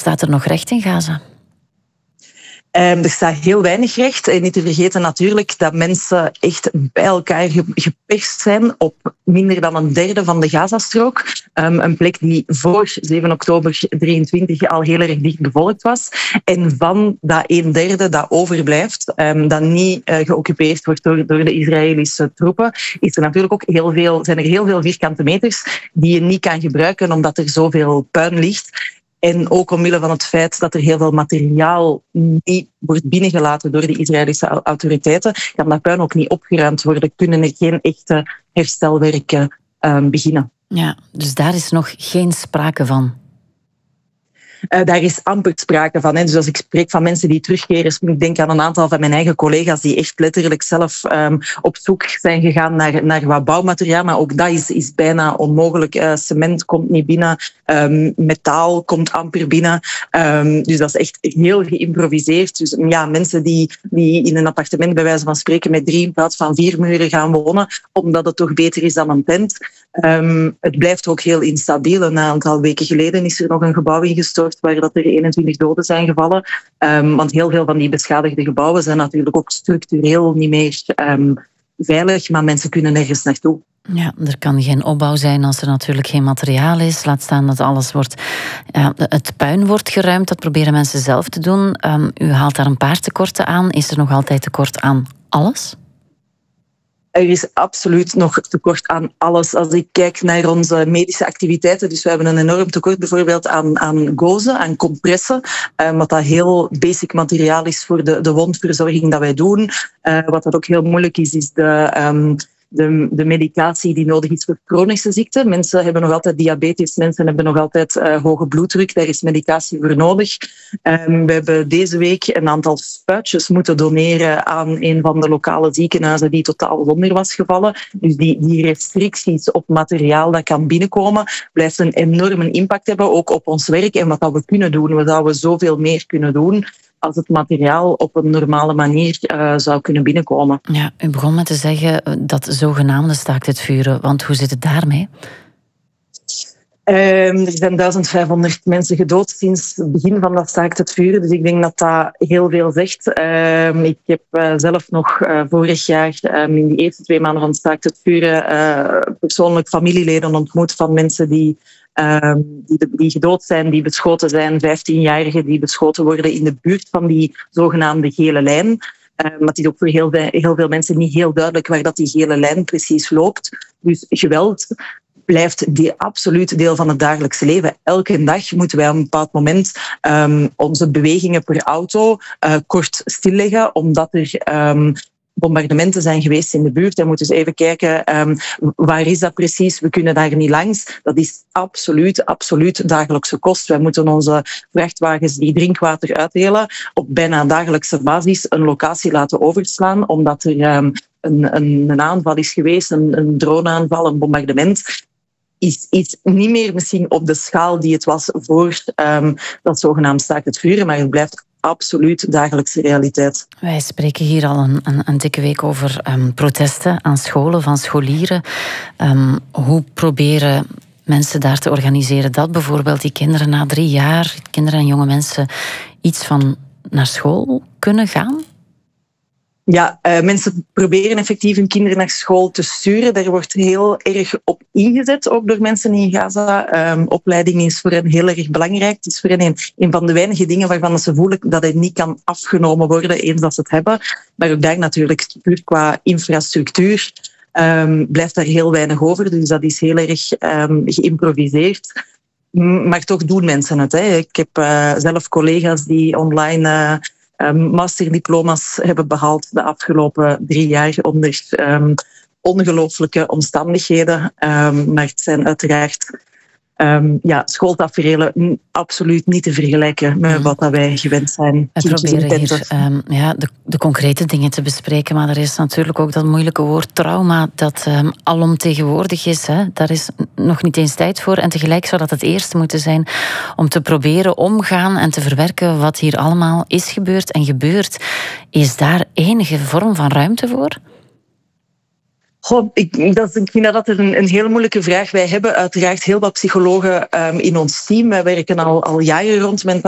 Staat er nog recht in Gaza? Er staat heel weinig recht. En niet te vergeten natuurlijk dat mensen echt bij elkaar geperst zijn op minder dan een derde van de Gazastrook. Een plek die voor 7 oktober 23 al heel erg dicht bevolkt was. En van dat een derde dat overblijft, dat niet geoccupeerd wordt door de Israëlische troepen, is er natuurlijk ook zijn er heel veel vierkante meters die je niet kan gebruiken omdat er zoveel puin ligt. En ook omwille van het feit dat er heel veel materiaal niet wordt binnengelaten door de Israëlische autoriteiten, kan dat puin ook niet opgeruimd worden, kunnen er geen echte herstelwerken beginnen. Ja, dus daar is nog geen sprake van. Daar is amper sprake van. Dus als ik spreek van mensen die terugkeren, ik denk aan een aantal van mijn eigen collega's die echt letterlijk zelf op zoek zijn gegaan naar wat bouwmateriaal. Maar ook dat is bijna onmogelijk. Cement komt niet binnen. Metaal komt amper binnen. Dus dat is echt heel geïmproviseerd. Dus ja, mensen die in een appartement bij wijze van spreken met 3 in plaats van 4 muren gaan wonen, omdat het toch beter is dan een tent. Het blijft ook heel instabiel. Een aantal weken geleden is er nog een gebouw ingestort waar dat er 21 doden zijn gevallen. Want heel veel van die beschadigde gebouwen zijn natuurlijk ook structureel niet meer veilig, maar mensen kunnen nergens naartoe. Ja, er kan geen opbouw zijn als er natuurlijk geen materiaal is. Laat staan dat alles het puin wordt geruimd. Dat proberen mensen zelf te doen. U haalt daar een paar tekorten aan. Is er nog altijd tekort aan alles? Er is absoluut nog tekort aan alles. Als ik kijk naar onze medische activiteiten, dus we hebben een enorm tekort bijvoorbeeld aan gozen, aan compressen, wat dat heel basic materiaal is voor de wondverzorging dat wij doen. Wat dat ook heel moeilijk is de medicatie die nodig is voor chronische ziekten. Mensen hebben nog altijd diabetes, mensen hebben nog altijd hoge bloeddruk. Daar is medicatie voor nodig. We hebben deze week een aantal spuitjes moeten doneren aan een van de lokale ziekenhuizen die totaal zonder was gevallen. Dus die restricties op materiaal dat kan binnenkomen, blijft een enorme impact hebben, ook op ons werk en wat dat we kunnen doen. We zouden zoveel meer kunnen doen als het materiaal op een normale manier zou kunnen binnenkomen. Ja, u begon met te zeggen dat zogenaamde staakt het vuren. Want hoe zit het daarmee? Er zijn 1500 mensen gedood sinds het begin van dat staakt het vuren. Dus ik denk dat dat heel veel zegt. Ik heb zelf nog vorig jaar in die eerste 2 maanden van staakt het vuren persoonlijk familieleden ontmoet van mensen die gedood zijn, die beschoten zijn, 15-jarigen die beschoten worden in de buurt van die zogenaamde gele lijn. Maar het is ook voor heel veel mensen niet heel duidelijk waar dat die gele lijn precies loopt. Dus geweld blijft absoluut deel van het dagelijkse leven. Elke dag moeten wij op een bepaald moment onze bewegingen per auto kort stilleggen, omdat er bombardementen zijn geweest in de buurt. We moeten eens even kijken, waar is dat precies? We kunnen daar niet langs. Dat is absoluut dagelijkse kost. Wij moeten onze vrachtwagens die drinkwater uitdelen op bijna dagelijkse basis een locatie laten overslaan, omdat er een aanval is geweest, een droneaanval, een bombardement. Is niet meer misschien op de schaal die het was voor dat zogenaamd staakt het vuren, maar het blijft absoluut dagelijkse realiteit. Wij spreken hier al een dikke week over protesten aan scholen van scholieren. Hoe proberen mensen daar te organiseren dat bijvoorbeeld die kinderen na 3 jaar, kinderen en jonge mensen, iets van naar school kunnen gaan? Ja, mensen proberen effectief hun kinderen naar school te sturen. Daar wordt heel erg op ingezet, ook door mensen in Gaza. Opleiding is voor hen heel erg belangrijk. Het is voor hen een van de weinige dingen waarvan ze voelen dat het niet kan afgenomen worden eens dat ze het hebben. Maar ook daar natuurlijk, puur qua infrastructuur, blijft daar heel weinig over. Dus dat is heel erg geïmproviseerd. Maar toch doen mensen het. Hè. Ik heb zelf collega's die online masterdiploma's hebben behaald de afgelopen 3 jaar onder ongelooflijke omstandigheden. Maar het zijn uiteraard schooltaferelen absoluut niet te vergelijken met wat wij gewend zijn. We proberen hier de concrete dingen te bespreken, maar er is natuurlijk ook dat moeilijke woord trauma dat alomtegenwoordig is. Hè. Daar is nog niet eens tijd voor en tegelijk zou dat het eerste moeten zijn om te proberen omgaan en te verwerken wat hier allemaal is gebeurd en gebeurt. Is daar enige vorm van ruimte voor? Ik vind dat altijd een heel moeilijke vraag. Wij hebben uiteraard heel wat psychologen in ons team. Wij werken al jaren rond